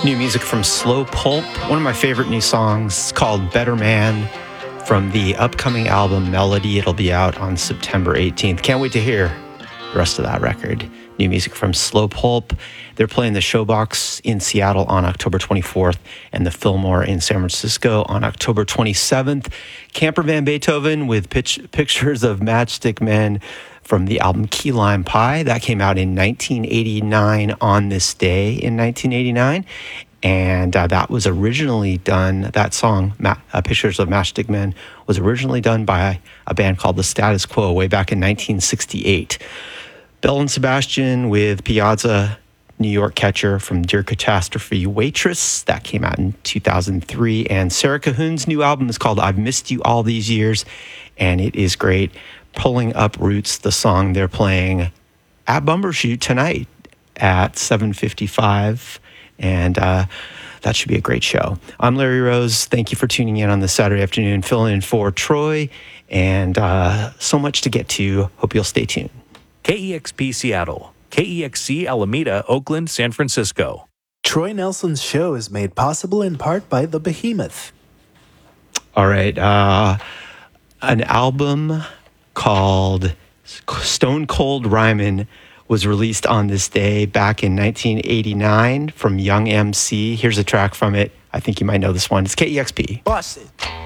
New music from Slow Pulp, one of my favorite new songs called Better Man from the upcoming album Melody. It'll be out on September 18th. Can't wait to hear the rest of that record. New music from Slow Pulp. They're playing the Showbox in Seattle on October 24th and the Fillmore in San Francisco on October 27th. Camper Van Beethoven with pictures of Matchstick Men from the album Key Lime Pie. That came out in 1989 on this day in 1989. And that was originally done, that song, Pictures of Matchstick Men, was originally done by a band called The Status Quo way back in 1968. Belle and Sebastian with Piazza, New York Catcher from Dear Catastrophe Waitress. That came out in 2003. And Sarah Cahoon's new album is called I've Missed You All These Years. And it is great. Pulling Up Roots, the song they're playing at Bumbershoot tonight at 7:55. And that should be a great show. I'm Larry Rose. Thank you for tuning in on this Saturday afternoon, filling in for Troy. And so much to get to. Hope you'll stay tuned. KEXP Seattle, KEXC Alameda, Oakland, San Francisco. Troy Nelson's show is made possible in part by The Behemoth. All right. An album called Stone Cold Ryman was released on this day back in 1989 from Young MC. Here's a track from it. I think you might know this one. It's KEXP. Bust it.